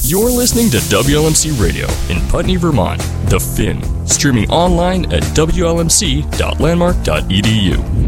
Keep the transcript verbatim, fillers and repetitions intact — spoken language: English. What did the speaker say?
You're listening to W L M C Radio in Putney, Vermont, The Fin, streaming online at W L M C dot landmark dot E D U.